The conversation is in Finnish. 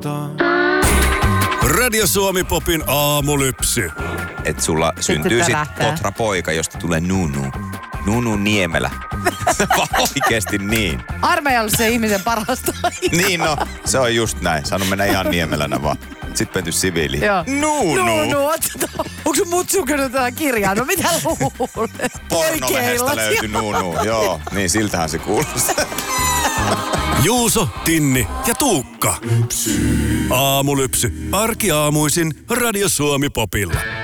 Radio Suomi Popin aamulypsy. Että sulla syntyy sit potrapoika, josta tulee Nunu. Nunu Niemelä. Vaan oikeesti niin. Armeija on se ihmisen parasta. Niin no, se on just näin. Sano mennä ihan Niemelänä vaan. Sitten penty siviiliin. Joo. Nunu. Onko sun mut sukenut tätä kirjaa? No mitä luulet? Pornolehdestä löytyi Nunu. Joo, niin siltähän se kuulostaa. Juuso, Tinni ja Tuukka. Aamulypsy. Arkiaamuisin Radio Suomi Popilla.